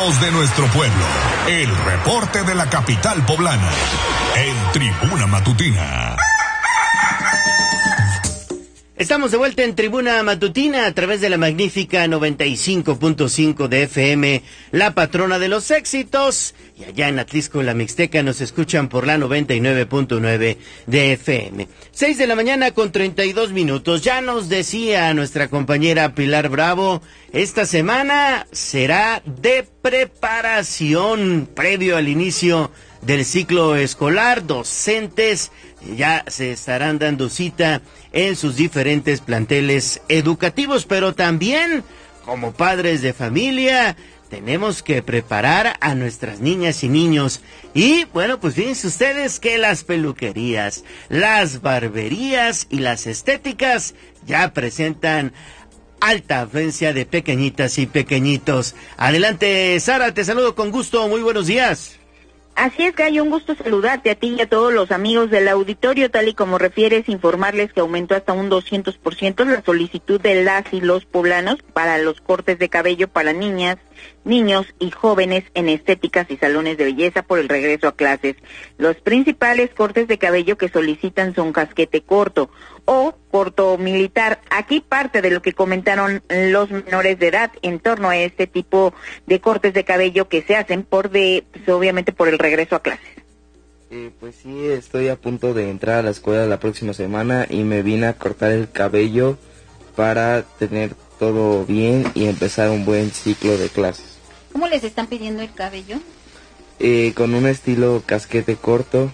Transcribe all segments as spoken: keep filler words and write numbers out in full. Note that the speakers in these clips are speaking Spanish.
voz de nuestro pueblo. El reporte de la capital poblana. En Tribuna Matutina. Estamos de vuelta en Tribuna Matutina a través de la magnífica noventa y cinco punto cinco de F M, la patrona de los éxitos. Y allá en Atlisco, la Mixteca, nos escuchan por la noventa y nueve punto nueve de F M. Seis de la mañana con treinta y dos minutos. Ya nos decía nuestra compañera Pilar Bravo, esta semana será de preparación previo al inicio del ciclo escolar. Docentes ya se estarán dando cita en sus diferentes planteles educativos, pero también como padres de familia tenemos que preparar a nuestras niñas y niños. Y bueno, pues fíjense ustedes que las peluquerías, las barberías y las estéticas ya presentan alta afluencia de pequeñitas y pequeñitos. Adelante, Sara, te saludo con gusto, muy buenos días. Así es, Gallo, un gusto saludarte a ti y a todos los amigos del auditorio. Tal y como refieres, informarles que aumentó hasta un doscientos por ciento la solicitud de las y los poblanos para los cortes de cabello para niñas, niños y jóvenes en estéticas y salones de belleza por el regreso a clases. Los principales cortes de cabello que solicitan son casquete corto o corto militar. Aquí parte de lo que comentaron los menores de edad en torno a este tipo de cortes de cabello que se hacen por de, pues, obviamente por el regreso a clases. Eh, pues sí, estoy a punto de entrar a la escuela la próxima semana y me vine a cortar el cabello para tener todo bien y empezar un buen ciclo de clases. ¿Cómo les están pidiendo el cabello? Eh, con un estilo casquete corto.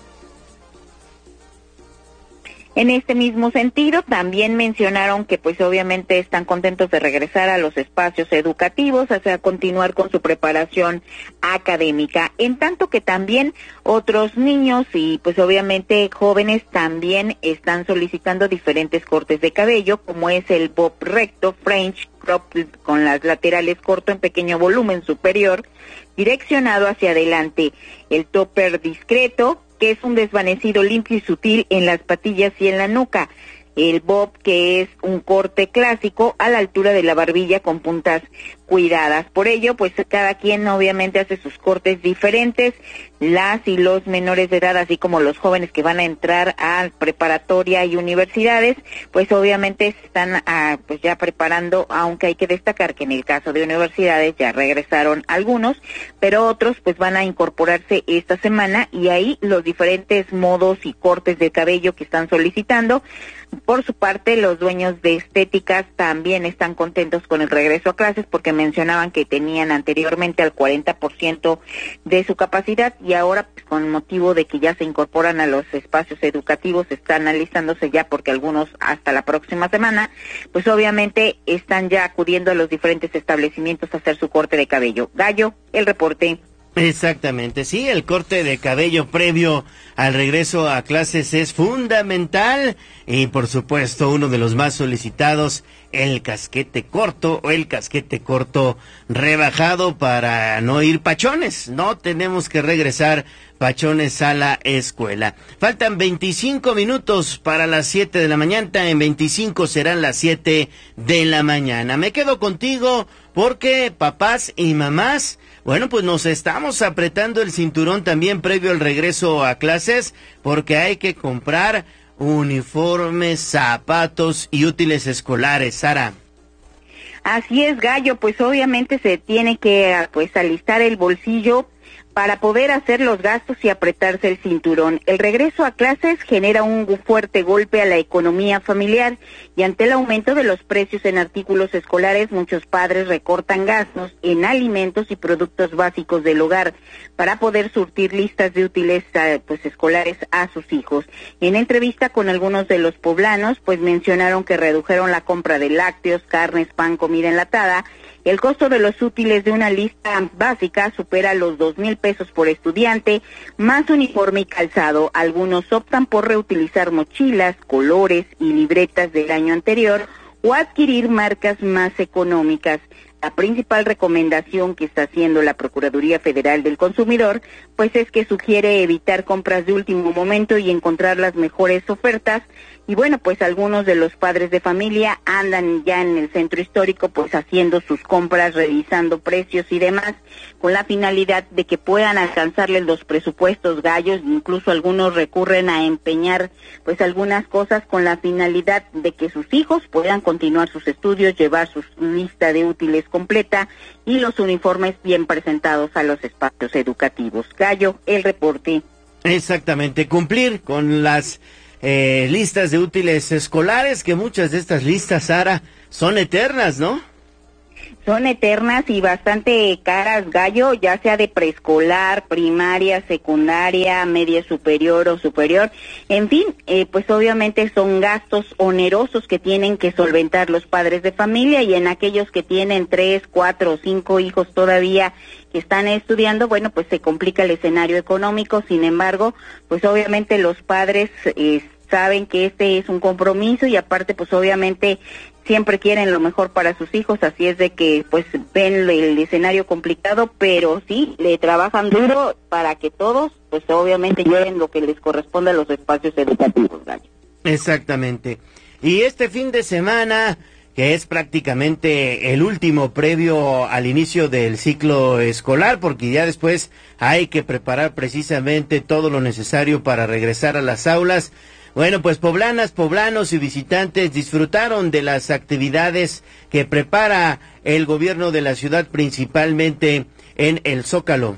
En este mismo sentido, también mencionaron que pues obviamente están contentos de regresar a los espacios educativos, o sea, continuar con su preparación académica, en tanto que también otros niños y pues obviamente jóvenes también están solicitando diferentes cortes de cabello, como es el bob recto, French crop con las laterales corto en pequeño volumen superior, direccionado hacia adelante, el topper discreto, que es un desvanecido limpio y sutil en las patillas y en la nuca, el bob, que es un corte clásico a la altura de la barbilla con puntas cuidadas. Por ello, pues cada quien obviamente hace sus cortes diferentes, las y los menores de edad, así como los jóvenes que van a entrar a preparatoria y universidades, pues obviamente se están ah, pues ya preparando, aunque hay que destacar que en el caso de universidades ya regresaron algunos, pero otros pues van a incorporarse esta semana y ahí los diferentes modos y cortes de cabello que están solicitando. Por su parte, los dueños de estéticas también están contentos con el regreso a clases porque mencionaban que tenían anteriormente al cuarenta por ciento de su capacidad y ahora, pues, con motivo de que ya se incorporan a los espacios educativos, están alistándose ya porque algunos hasta la próxima semana, pues obviamente están ya acudiendo a los diferentes establecimientos a hacer su corte de cabello. Gallo, el reporte. Exactamente, sí, el corte de cabello previo al regreso a clases es fundamental y por supuesto uno de los más solicitados, el casquete corto o el casquete corto rebajado para no ir pachones, no tenemos que regresar pachones a la escuela. Faltan veinticinco minutos para las siete de la mañana, en veinticinco serán las siete de la mañana. Me quedo contigo porque papás y mamás, bueno, pues nos estamos apretando el cinturón también previo al regreso a clases porque hay que comprar uniformes, zapatos y útiles escolares. Sara. Así es, Gallo, pues obviamente se tiene que pues alistar el bolsillo para poder hacer los gastos y apretarse el cinturón. El regreso a clases genera un fuerte golpe a la economía familiar y ante el aumento de los precios en artículos escolares, muchos padres recortan gastos en alimentos y productos básicos del hogar para poder surtir listas de útiles pues escolares a sus hijos. En entrevista con algunos de los poblanos, pues mencionaron que redujeron la compra de lácteos, carnes, pan, comida enlatada. El costo de los útiles de una lista básica supera los dos mil pesos por estudiante, más uniforme y calzado. Algunos optan por reutilizar mochilas, colores y libretas del año anterior o adquirir marcas más económicas. La principal recomendación que está haciendo la Procuraduría Federal del Consumidor, pues es que sugiere evitar compras de último momento y encontrar las mejores ofertas, Y bueno, pues algunos de los padres de familia andan ya en el centro histórico pues haciendo sus compras, revisando precios y demás, con la finalidad de que puedan alcanzarles los presupuestos gallos. Incluso algunos recurren a empeñar pues algunas cosas con la finalidad de que sus hijos puedan continuar sus estudios, llevar su lista de útiles completa y los uniformes bien presentados a los espacios educativos. Gallo, el reporte. Exactamente, cumplir con las eh, listas de útiles escolares, que muchas de estas listas, Sara, son eternas, ¿no? Son eternas y bastante caras, Gallo, ya sea de preescolar, primaria, secundaria, media superior o superior. En fin, eh, pues obviamente son gastos onerosos que tienen que solventar los padres de familia, y en aquellos que tienen tres, cuatro o cinco hijos todavía que están estudiando, bueno, pues se complica el escenario económico. Sin embargo, pues obviamente los padres eh, saben que este es un compromiso, y aparte pues obviamente siempre quieren lo mejor para sus hijos, así es de que pues ven el escenario complicado, pero sí, le trabajan duro para que todos pues obviamente lleven lo que les corresponde a los espacios educativos, Gallo. Exactamente. Y este fin de semana, que es prácticamente el último previo al inicio del ciclo escolar, porque ya después hay que preparar precisamente todo lo necesario para regresar a las aulas. Bueno, pues poblanas, poblanos y visitantes disfrutaron de las actividades que prepara el gobierno de la ciudad, principalmente en el Zócalo.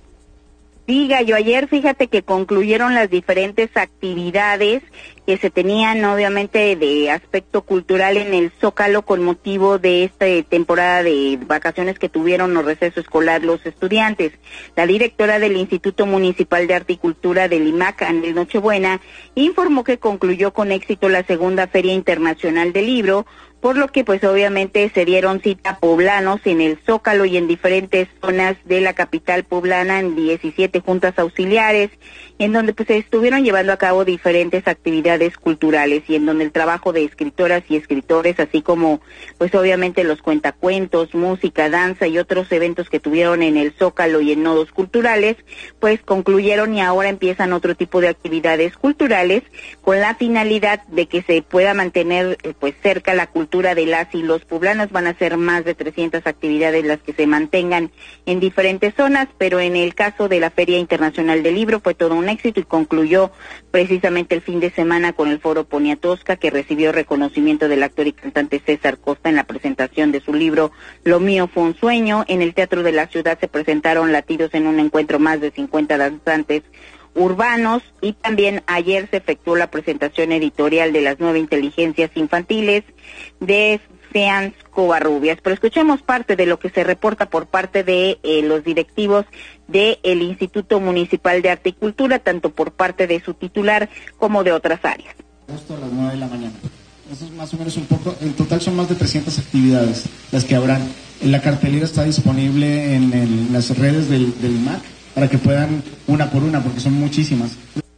Sí, Gallo, ayer fíjate que concluyeron las diferentes actividades que se tenían obviamente de aspecto cultural en el Zócalo con motivo de esta temporada de vacaciones que tuvieron o receso escolar los estudiantes. La directora del Instituto Municipal de Arte y Cultura del I M A C, Anel Nochebuena, informó que concluyó con éxito la segunda Feria Internacional del Libro, por lo que pues obviamente se dieron cita poblanos en el Zócalo y en diferentes zonas de la capital poblana, en diecisiete juntas auxiliares, en donde pues se estuvieron llevando a cabo diferentes actividades culturales, y en donde el trabajo de escritoras y escritores, así como pues obviamente los cuentacuentos, música, danza y otros eventos que tuvieron en el Zócalo y en nodos culturales, pues concluyeron, y ahora empiezan otro tipo de actividades culturales con la finalidad de que se pueda mantener eh, pues cerca la cultura de las y los poblanos. Van a ser más de trescientas actividades las que se mantengan en diferentes zonas, pero en el caso de la Feria Internacional del Libro fue todo un éxito y concluyó precisamente el fin de semana con el Foro Poniatowska, que recibió reconocimiento del actor y cantante César Costa en la presentación de su libro Lo mío fue un sueño. En el Teatro de la Ciudad se presentaron Latidos en un encuentro más de cincuenta danzantes urbanos, y también ayer se efectuó la presentación editorial de las nueve inteligencias infantiles de Seans Covarrubias. Pero escuchemos parte de lo que se reporta por parte de eh, los directivos del Instituto Municipal de Arte y Cultura, tanto por parte de su titular como de otras áreas. Esto a las nueve de la mañana. Eso es más o menos un poco, en total son más de trescientas actividades las que habrán. La cartelera está disponible en, el, en las redes del, del I M A C, para que puedan una por una, porque son muchísimas.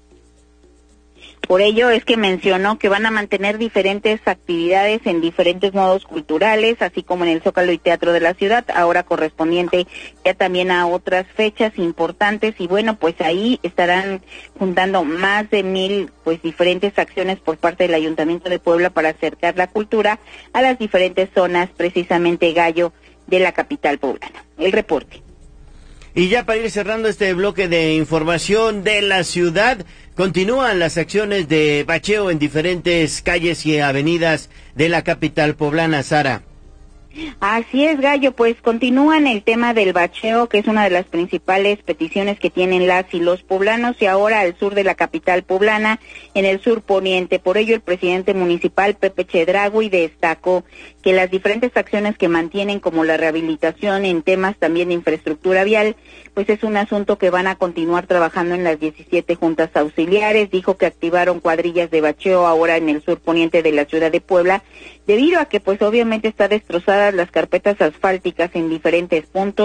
Por ello es que mencionó que van a mantener diferentes actividades en diferentes nodos culturales, así como en el Zócalo y Teatro de la Ciudad, ahora correspondiente ya también a otras fechas importantes, y bueno, pues ahí estarán juntando más de mil pues diferentes acciones por parte del Ayuntamiento de Puebla para acercar la cultura a las diferentes zonas, precisamente, Gallo, de la capital poblana. El reporte. Y ya para ir cerrando este bloque de información de la ciudad, continúan las acciones de bacheo en diferentes calles y avenidas de la capital poblana, Sara. Así es, Gallo, pues continúan el tema del bacheo, que es una de las principales peticiones que tienen las y los poblanos, y ahora al sur de la capital poblana, en el sur poniente. Por ello, el presidente municipal, Pepe Chedragui, destacó que las diferentes acciones que mantienen, como la rehabilitación en temas también de infraestructura vial, pues es un asunto que van a continuar trabajando en las diecisiete juntas auxiliares. Dijo que activaron cuadrillas de bacheo ahora en el sur poniente de la ciudad de Puebla, debido a que pues obviamente está destrozadas las carpetas asfálticas en diferentes puntos,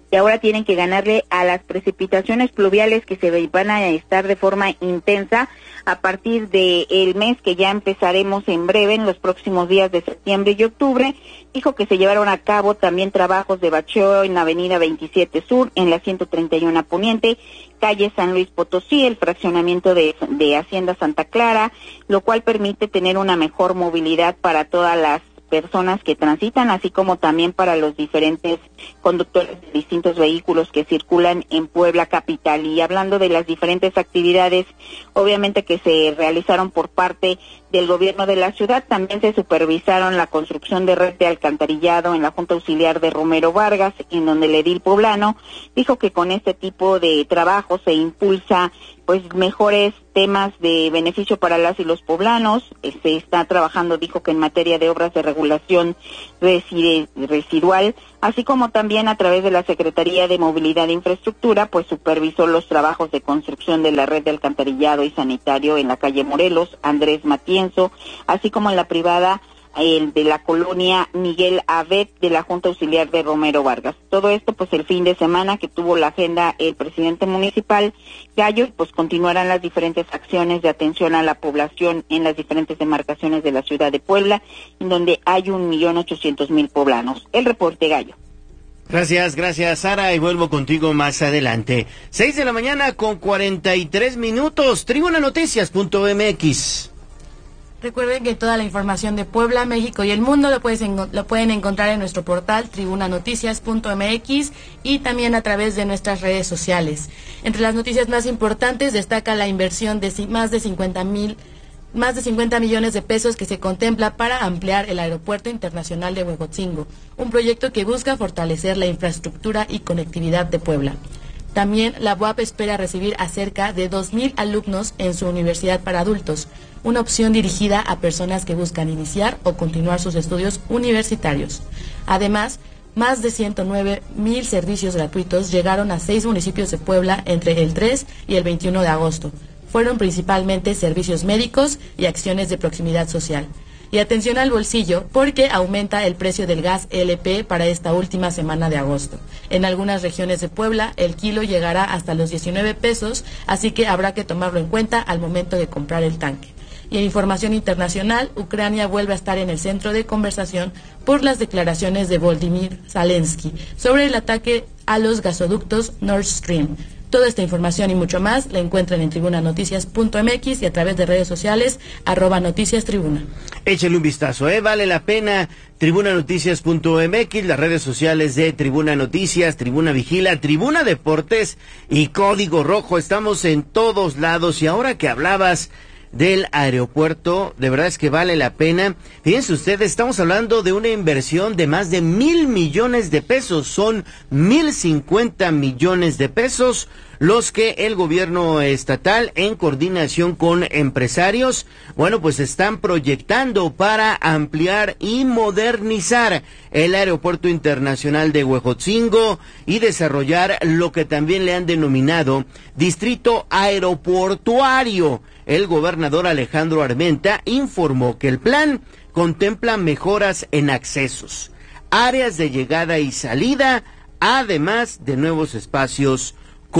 y ahora tienen que ganarle a las precipitaciones pluviales que se van a estar de forma intensa a partir del mes que ya empezaremos en breve, en los próximos días de septiembre y octubre. Dijo que se llevaron a cabo también trabajos de bacheo en la avenida veintisiete Sur, en la ciento treinta y uno Poniente, calle San Luis Potosí, el fraccionamiento de, de Hacienda Santa Clara, lo cual permite tener una mejor movilidad para todas las personas que transitan, así como también para los diferentes conductores de distintos vehículos que circulan en Puebla capital. Y hablando de las diferentes actividades, obviamente que se realizaron por parte del gobierno de la ciudad, también se supervisaron la construcción de red de alcantarillado en la Junta Auxiliar de Romero Vargas, en donde el edil poblano dijo que con este tipo de trabajo se impulsa pues mejores temas de beneficio para las y los poblanos. Se está trabajando, dijo, que en materia de obras de regulación reside, residual, así como también a través de la Secretaría de Movilidad e Infraestructura, pues supervisó los trabajos de construcción de la red de alcantarillado y sanitario en la calle Morelos, Andrés Matienzo, así como en la privada el de la colonia Miguel Abet de la Junta Auxiliar de Romero Vargas. Todo esto pues el fin de semana que tuvo la agenda el presidente municipal Gallo, pues continuarán las diferentes acciones de atención a la población en las diferentes demarcaciones de la ciudad de Puebla, en donde hay un millón ochocientos mil poblanos. El reporte, Gallo. Gracias, gracias, Sara, y vuelvo contigo más adelante. Seis de la mañana con cuarenta y tres minutos, tribuna noticias punto m x. Recuerden que toda la información de Puebla, México y el mundo lo, puedes en, lo pueden encontrar en nuestro portal tribuna noticias punto m x y también a través de nuestras redes sociales. Entre las noticias más importantes destaca la inversión de más de cincuenta mil más de cincuenta millones de pesos que se contempla para ampliar el Aeropuerto Internacional de Huejotzingo, un proyecto que busca fortalecer la infraestructura y conectividad de Puebla. También la U A P espera recibir a cerca de dos mil alumnos en su universidad para adultos, una opción dirigida a personas que buscan iniciar o continuar sus estudios universitarios. Además, más de ciento nueve mil servicios gratuitos llegaron a seis municipios de Puebla entre el tres y el veintiuno de agosto. Fueron principalmente servicios médicos y acciones de proximidad social. Y atención al bolsillo, porque aumenta el precio del gas L P para esta última semana de agosto. En algunas regiones de Puebla, el kilo llegará hasta los diecinueve pesos, así que habrá que tomarlo en cuenta al momento de comprar el tanque. Y en información internacional, Ucrania vuelve a estar en el centro de conversación por las declaraciones de Volodymyr Zelensky sobre el ataque a los gasoductos Nord Stream. Toda esta información y mucho más la encuentran en tribuna noticias punto m x y a través de redes sociales, arroba noticias tribuna. Échale un vistazo, ¿eh? Vale la pena. tribuna noticias punto m x, las redes sociales de Tribuna Noticias, Tribuna Vigila, Tribuna Deportes y Código Rojo. Estamos en todos lados. Y ahora que hablabas del aeropuerto, de verdad es que vale la pena. Fíjense ustedes, estamos hablando de una inversión de más de mil millones de pesos, son mil cincuenta millones de pesos los que el gobierno estatal, en coordinación con empresarios, bueno, pues están proyectando para ampliar y modernizar el Aeropuerto Internacional de Huejotzingo y desarrollar lo que también le han denominado Distrito Aeroportuario. El gobernador Alejandro Armenta informó que el plan contempla mejoras en accesos, áreas de llegada y salida, además de nuevos espacios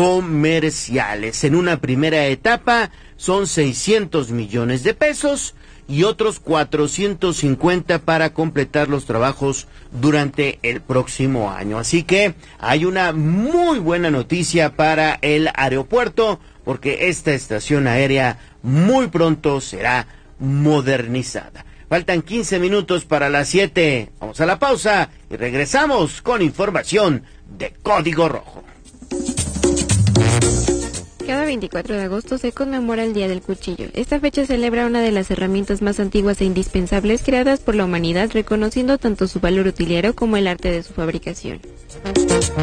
comerciales. En una primera etapa son seiscientos millones de pesos y otros cuatrocientos cincuenta para completar los trabajos durante el próximo año. Así que hay una muy buena noticia para el aeropuerto, porque esta estación aérea muy pronto será modernizada. Faltan quince minutos para las siete. Vamos a la pausa y regresamos con información de Código Rojo. Cada veinticuatro de agosto se conmemora el Día del Cuchillo. Esta fecha celebra una de las herramientas más antiguas e indispensables creadas por la humanidad, reconociendo tanto su valor utilitario como el arte de su fabricación.